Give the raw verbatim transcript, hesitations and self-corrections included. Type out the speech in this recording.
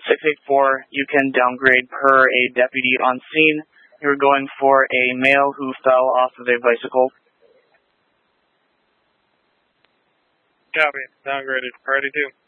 six eight four, you can downgrade per a deputy on scene. You're going for a male who fell off of a bicycle. Copy. Downgraded. Priority two.